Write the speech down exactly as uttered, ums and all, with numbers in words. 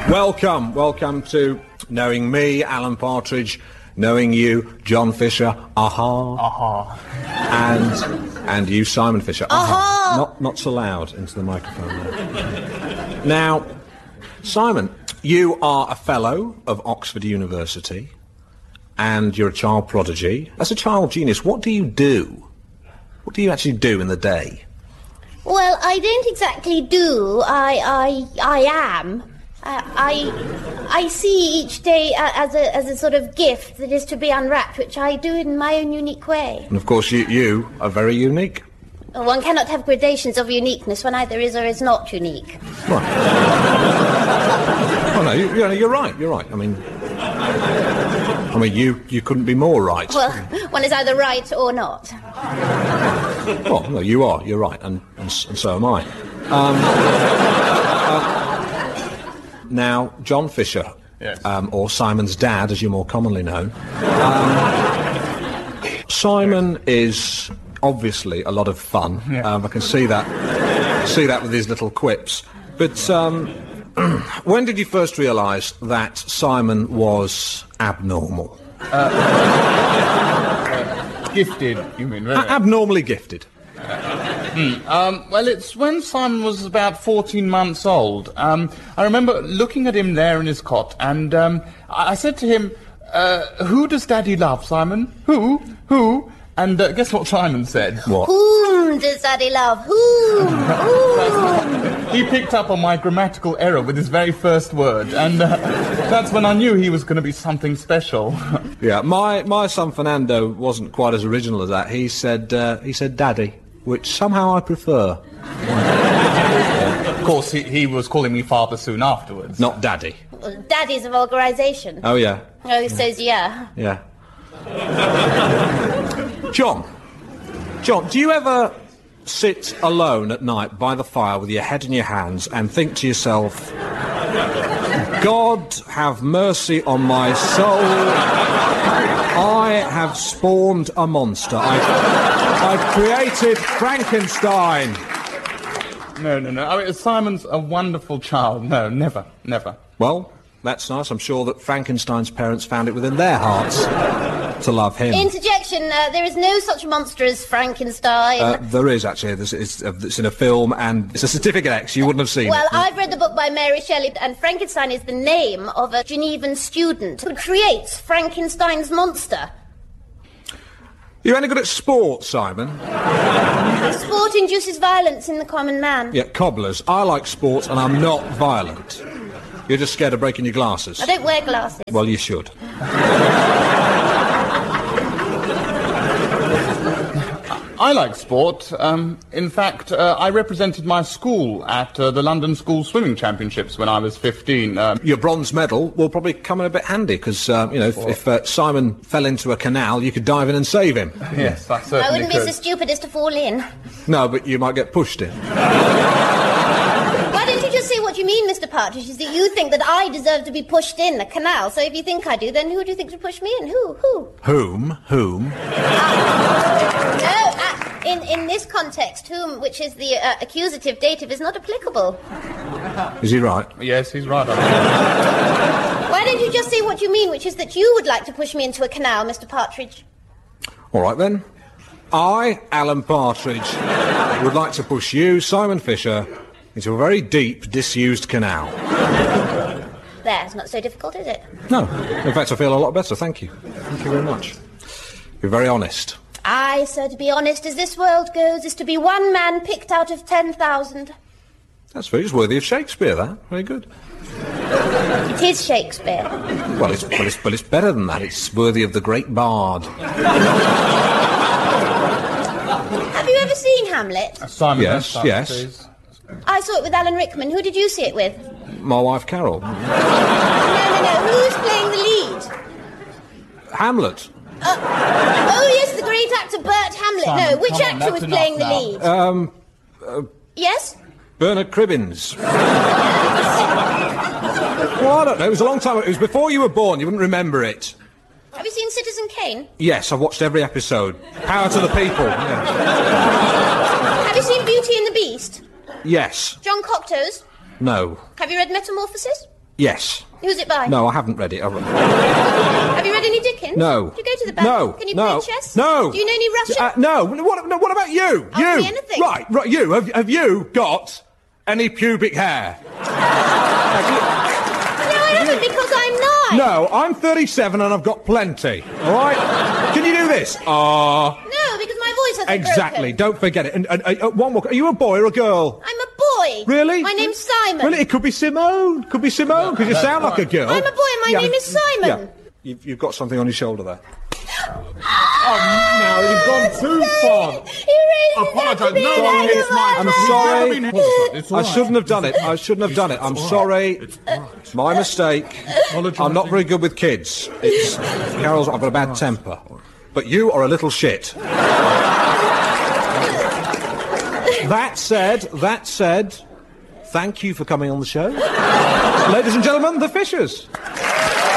Welcome, welcome to Knowing Me, Alan Partridge, Knowing You, John Fisher, aha. Aha. And and you, Simon Fisher, aha. Aha. Not, not so loud into the microphone there. Now, Simon, you are a fellow of Oxford University, and you're a child prodigy. As a child genius, what do you do? What do you actually do in the day? Well, I don't exactly do. I, I, I am. Uh, I, I see each day uh, as a as a sort of gift that is to be unwrapped, which I do in my own unique way. And of course, you you are very unique. Well, one cannot have gradations of uniqueness when either is or is not unique. Right. Oh no, you, you, you're right. You're right. I mean, I mean, you you couldn't be more right. Well, one is either right or not. Well, no, you are. You're right, and and, and so am I. Um, uh, now, John Fisher, yes. um, or Simon's dad, as you're more commonly known. Um, Simon is obviously a lot of fun. Yeah. Um, I can see that. See that with his little quips. But um, when did you first realise that Simon was abnormal? Uh, uh, gifted, you mean, really? A- abnormally gifted. Mm, um, well, it's when Simon was about fourteen months old. Um, I remember looking at him there in his cot, and um, I-, I said to him, uh, who does Daddy love, Simon? Who? Who? And uh, guess what Simon said? What? Whom does Daddy love? Whom? Whom? He picked up on my grammatical error with his very first word, and uh, that's when I knew he was going to be something special. Yeah, my, my son Fernando wasn't quite as original as that. He said, uh, he said Daddy, which somehow I prefer. Of course, he, he was calling me father soon afterwards. Not Daddy. Well, Daddy's a vulgarisation. Oh, yeah. Oh, says yeah. Yeah. John. John, do you ever sit alone at night by the fire with your head in your hands and think to yourself, God have mercy on my soul, I have spawned a monster. I've, I've created Frankenstein. No, no, no. I mean, Simon's a wonderful child. No, never, never. Well, that's nice. I'm sure that Frankenstein's parents found it within their hearts to love him. Interjection, uh, there is no such monster as Frankenstein. Uh, there is, actually. This is, uh, it's in a film, and it's a Certificate X. You wouldn't have seen Well, it. I've read the book by Mary Shelley, and Frankenstein is the name of a Genevan student who creates Frankenstein's monster. You're any good at sport, Simon? Sport induces violence in the common man. Yeah, cobblers. I like sport, and I'm not violent. You're just scared of breaking your glasses. I don't wear glasses. Well, you should. I like sport. Um, in fact, uh, I represented my school at uh, the London School Swimming Championships when I was fifteen. Um, Your bronze medal will probably come in a bit handy, because, uh, you know, if, if uh, Simon fell into a canal, you could dive in and save him. yes, I certainly I wouldn't could. be so stupid as to fall in. No, but you might get pushed in. Why don't you just say what you mean, Mister Partridge, is that you think that I deserve to be pushed in the canal, so if you think I do, then who do you think should push me in? Who? Who? Whom? Whom? Uh, no, uh, in, in this context, whom, which is the uh, accusative dative, is not applicable. Is he right? Yes, he's right. Why don't you just say what you mean, which is that you would like to push me into a canal, Mister Partridge? All right, then. I, Alan Partridge, would like to push you, Simon Fisher, into a very deep, disused canal. There, it's not so difficult, is it? No. In fact, I feel a lot better, thank you. Thank you very much. You're very honest. Aye, sir, to be honest, as this world goes, is to be one man picked out of ten thousand. That's very it's worthy of Shakespeare, that. Very good. It is Shakespeare. Well, it's, well, it's, well, it's better than that. It's worthy of the great bard. Have you ever seen Hamlet? Uh, Simon, Yes, next time, yes. please. I saw it with Alan Rickman. Who did you see it with? My wife, Carol. No, no, no. Who's playing the lead? Hamlet. Uh, oh, yes, the great actor Burt Hamlet. Simon, no, which come on, actor that's was enough playing the now. lead? Um, uh, Yes? Bernard Cribbins. Well, I don't know. It was a long time. It was before you were born. You wouldn't remember it. Have you seen Citizen Kane? Yes, I've watched every episode. Power to the people. Yeah. Have you seen Beauty and the Beast? Yes. John Cocteau's? No. Have you read Metamorphosis? Yes. Who's it by? No, I haven't read it. I've... Have you read any Dickens? No. Do you go to the bank? No. Can you no. play chess? No. Do you know any Russian? Uh, no. What, no. What about you? I'll you. say anything. Right, right, you. Have, have you got any pubic hair? Have you... No, I haven't, because I'm nine. No, I'm thirty-seven and I've got plenty. All right? Can you do this? Ah. Uh... No, because my voice hasn't Exactly. broken. Don't forget it. And, and uh, one more. Are you a boy or a girl? I'm a boy. Really? My name's Simon. Really? It could be Simone. Could be Simone, because you sound like a girl. I'm a boy and my Yeah. name is Simon. Yeah. You've, you've got something on your shoulder there. Oh, no, you've gone too far. You raised me Apologise. that to be No, an no, it's animal. my- I'm It's sorry. never been- It's all I right. shouldn't have done it. I shouldn't have done it. I'm sorry. It's my mistake. I'm not very good with kids. It's Carol's. I've got a bad temper. But you are a little shit. That said, that said, thank you for coming on the show. Ladies and gentlemen, the Fishers.